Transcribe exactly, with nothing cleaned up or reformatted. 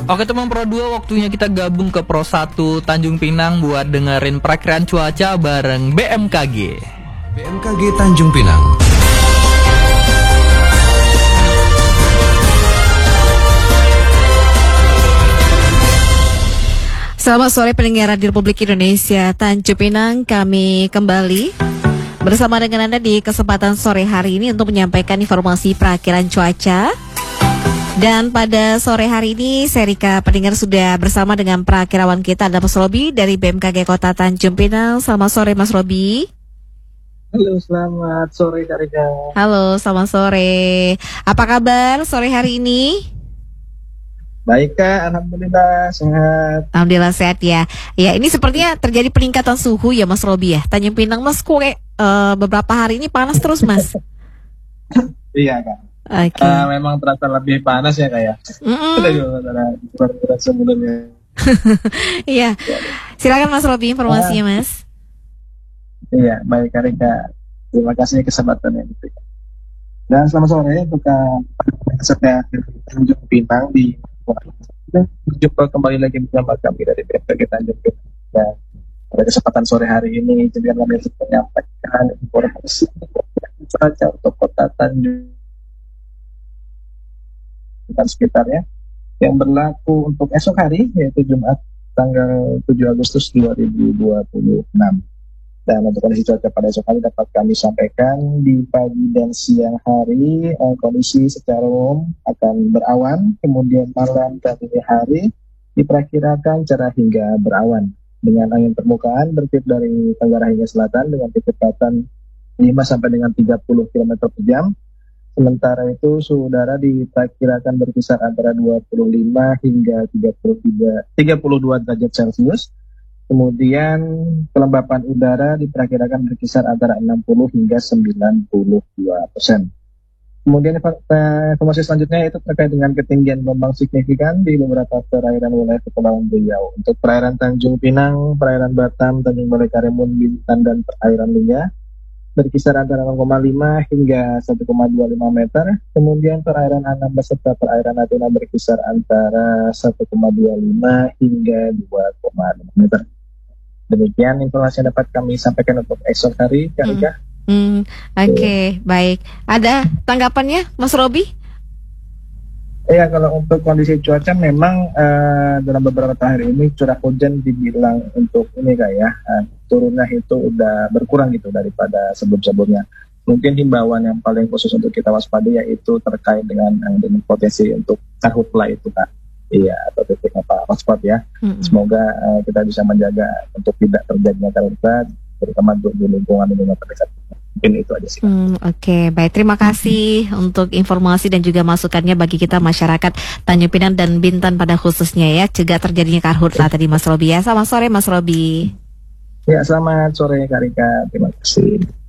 Oke teman Pro dua, waktunya kita gabung ke Pro satu Tanjung Pinang buat dengerin perakiraan cuaca bareng B M K G. B M K G Tanjung Pinang. Selamat sore pendengar Radio Republik Indonesia Tanjung Pinang, kami kembali bersama dengan Anda di kesempatan sore hari ini untuk menyampaikan informasi perakiraan cuaca. Dan pada sore hari ini, Serika pendengar sudah bersama dengan perakirawan kita, ada Mas Robi dari B M K G Kota Tanjung Pinang. Selamat sore Mas Robi. Halo, selamat sore Kak Rika. Halo, selamat sore. Apa kabar sore hari ini? Baik Kak, Alhamdulillah sehat. Alhamdulillah sehat ya. Ya, ini sepertinya terjadi peningkatan suhu ya Mas Robi ya. Tanjung Pinang Mas, kue uh, beberapa hari ini panas terus Mas. Iya Kak. Okay. Uh, memang terasa lebih panas ya Kak ya. Dari sebelumnya. Iya. Silakan Mas Robi informasinya Mas. Iya, baik Kak Rika. Terima kasih kesempatan yang diberikan. Dan selamat sore untuk peserta Tanjung Pinang di berjumpa kembali lagi bersama kami dari B M K G Tanjung Pinang. Dan pada kesempatan sore hari ini juga kami akan menyampaikan informasi cuaca untuk kota Tanjung dan sekitarnya yang berlaku untuk esok hari, yaitu Jumat tanggal tujuh Agustus dua ribu dua puluh enam. Dan untuk kondisi cuaca pada esok hari dapat kami sampaikan di pagi dan siang hari eh, kondisi secara umum akan berawan, kemudian malam dan dini hari diperkirakan cerah hingga berawan dengan angin permukaan bertiup dari tenggara hingga selatan dengan kecepatan lima sampai dengan tiga puluh kilometer per jam. Sementara itu suhu udara diperkirakan berkisar antara dua puluh lima hingga tiga puluh tiga, tiga puluh dua derajat Celcius. Kemudian kelembapan udara diperkirakan berkisar antara enam puluh hingga sembilan puluh dua persen. Kemudian informasi selanjutnya itu terkait dengan ketinggian gelombang signifikan di beberapa perairan wilayah Kepulauan Riau. Untuk perairan Tanjung Pinang, perairan Batam, Tanjung Balai Karimun, Bintan, dan perairan Lingga berkisar antara nol koma lima hingga satu koma dua lima meter. Kemudian perairan Anambas serta perairan Natuna berkisar antara satu koma dua lima hingga dua koma lima meter. Demikian informasi yang dapat kami sampaikan untuk esok hari, Kak Rika. Hmm, hmm, Oke, okay, baik. Ada tanggapannya, Mas Robi? Iya, kalau untuk kondisi cuaca memang uh, dalam beberapa hari ini curah hujan dibilang untuk ini Kak ya, uh, turunnya itu udah berkurang gitu daripada sebelum-sebelumnya. Mungkin himbauan yang paling khusus untuk kita waspada yaitu terkait dengan, dengan potensi untuk karhutla itu Kak. Iya, atau titik apa hotspot ya. Mm-hmm. Semoga uh, kita bisa menjaga untuk tidak terjadinya karhutla, terutama di lingkungan lingkungan terdekat. Mungkin itu aja sih. Hmm, Oke, okay. Baik. Terima kasih mm-hmm. untuk informasi dan juga masukannya bagi kita masyarakat Tanjung Pinang dan Bintan pada khususnya ya, cegah terjadinya karhutla tadi Mas Robi ya. Selamat sore Mas Robi. Ya, selamat sore Kak Rika. Terima kasih.